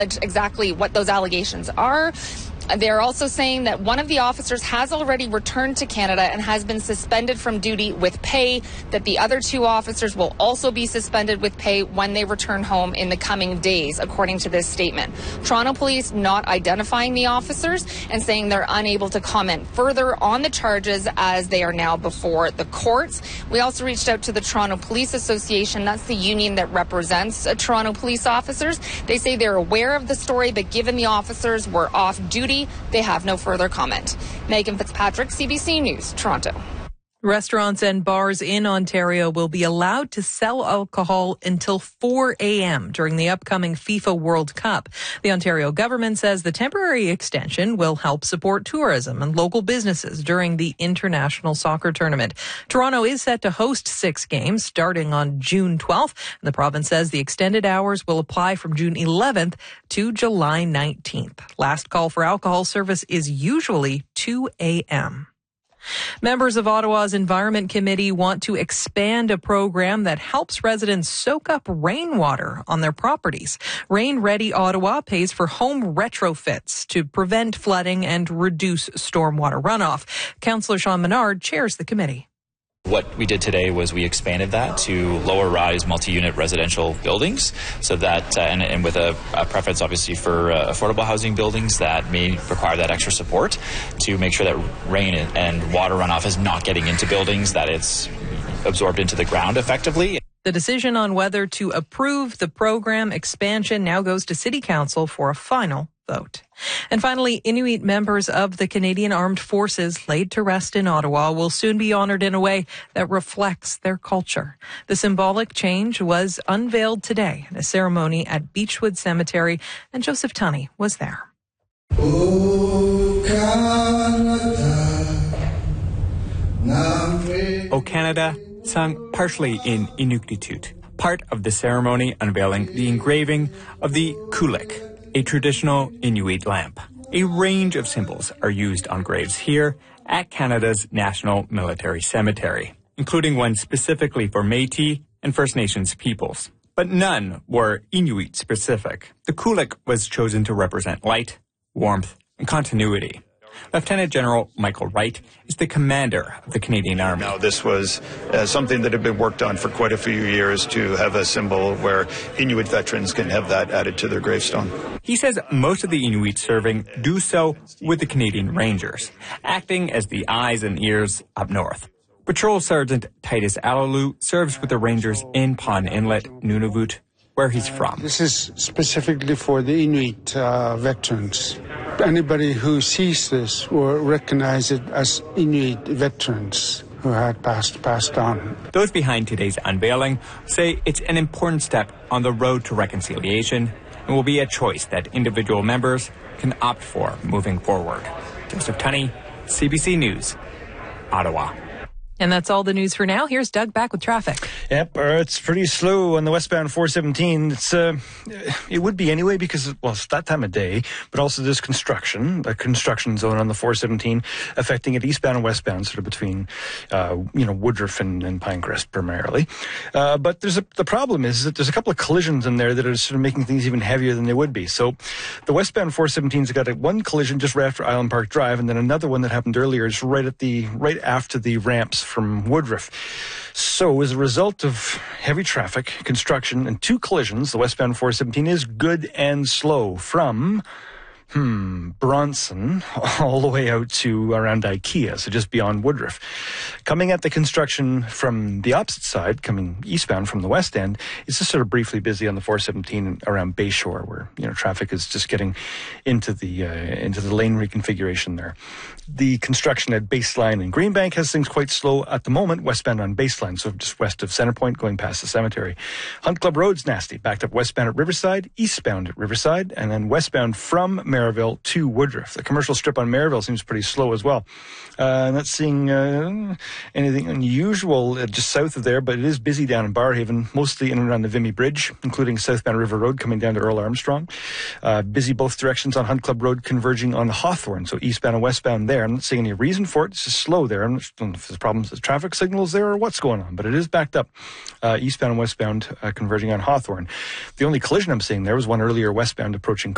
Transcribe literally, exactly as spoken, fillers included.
exactly what those allegations are. They're also saying that one of the officers has already returned to Canada and has been suspended from duty with pay, that the other two officers will also be suspended with pay when they return home in the coming days, according to this statement. Toronto Police not identifying the officers and saying they're unable to comment further on the charges as they are now before the courts. We also reached out to the Toronto Police Association. That's the union that represents uh, Toronto police officers. They say they're aware of the story, but given the officers were off duty, they have no further comment. Megan Fitzpatrick, C B C News, Toronto. Restaurants and bars in Ontario will be allowed to sell alcohol until four a.m. during the upcoming FIFA World Cup. The Ontario government says the temporary extension will help support tourism and local businesses during the international soccer tournament. Toronto is set to host six games starting on June twelfth. And the province says the extended hours will apply from June eleventh to July nineteenth. Last call for alcohol service is usually two a.m. Members of Ottawa's Environment Committee want to expand a program that helps residents soak up rainwater on their properties. Rain Ready Ottawa pays for home retrofits to prevent flooding and reduce stormwater runoff. Councillor Sean Menard chairs the committee. What we did today was we expanded that to lower-rise multi-unit residential buildings, so that uh, and, and with a, a preference, obviously, for uh, affordable housing buildings that may require that extra support to make sure that rain and water runoff is not getting into buildings, that it's absorbed into the ground effectively. The decision on whether to approve the program expansion now goes to City Council for a final vote. And finally, Inuit members of the Canadian Armed Forces laid to rest in Ottawa will soon be honored in a way that reflects their culture. The symbolic change was unveiled today in a ceremony at Beechwood Cemetery, and Joseph Tunney was there. O Canada, O Canada, sung partially in Inuktitut, part of the ceremony unveiling the engraving of the kulik, a traditional Inuit lamp. A range of symbols are used on graves here at Canada's National Military Cemetery, including one specifically for Métis and First Nations peoples. But none were Inuit specific. The kulik was chosen to represent light, warmth, and continuity. Lieutenant General Michael Wright is the commander of the Canadian Army. Now, this was uh, something that had been worked on for quite a few years to have a symbol where Inuit veterans can have that added to their gravestone. He says most of the Inuit serving do so with the Canadian Rangers, acting as the eyes and ears up north. Patrol Sergeant Titus Alalu serves with the Rangers in Pond Inlet, Nunavut, where he's from. This is specifically for the Inuit uh, veterans. Anybody who sees this will recognize it as Inuit veterans who had passed passed on. Those behind today's unveiling say it's an important step on the road to reconciliation and will be a choice that individual members can opt for moving forward. Joseph Tunney, C B C News, Ottawa. And that's all the news for now. Here's Doug back with traffic. Yep, uh, it's pretty slow on the westbound four seventeen. It's uh, it would be anyway because, well, it's that time of day, but also there's construction, a construction zone on the four seventeen affecting it eastbound and westbound, sort of between, uh, you know, Woodruff and, and Pinecrest primarily. Uh, but there's a, the problem is that there's a couple of collisions in there that are sort of making things even heavier than they would be. So the westbound four seventeen's got a, one collision just right after Island Park Drive, and then another one that happened earlier just right at the right after the ramps from Woodruff. So as a result of heavy traffic, construction, and two collisions, the westbound four seventeen is good and slow from Hmm, Bronson, all the way out to around IKEA, so just beyond Woodruff. Coming at the construction from the opposite side, coming eastbound from the west end, it's just sort of briefly busy on the four seventeen around Bayshore, where, you know, traffic is just getting into the uh, into the lane reconfiguration there. The construction at Baseline and Greenbank has things quite slow at the moment, westbound on Baseline, so just west of Centrepoint, going past the cemetery. Hunt Club Road's nasty, backed up westbound at Riverside, eastbound at Riverside, and then westbound from Maryville to Woodruff. The commercial strip on Maryville seems pretty slow as well. Uh, not seeing uh, anything unusual uh, just south of there, but it is busy down in Barrhaven, mostly in and around the Vimy Bridge, including southbound River Road coming down to Earl Armstrong. Uh, busy both directions on Hunt Club Road, converging on Hawthorne, so eastbound and westbound there. I'm not seeing any reason for it. It's just slow there. I'm not sure if there's problems with traffic signals there or what's going on, but it is backed up uh, eastbound and westbound, uh, converging on Hawthorne. The only collision I'm seeing there was one earlier westbound approaching